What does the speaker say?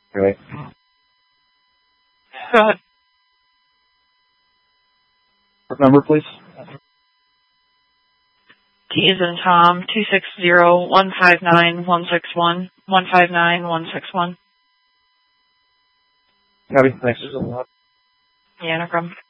Okay. Go ahead. Number, please. T as in Tom, 260-159-161, 159-161. Copy. Thanks. Yeah, no problem.